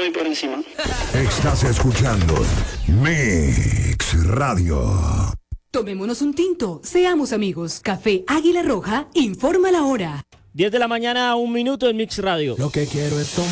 muy por encima. Estás escuchando Mix Radio. Tomémonos un tinto, seamos amigos. Café Águila Roja informa la hora. 10 de la mañana, 1 minuto en Mix Radio. Lo que quiero es tomar.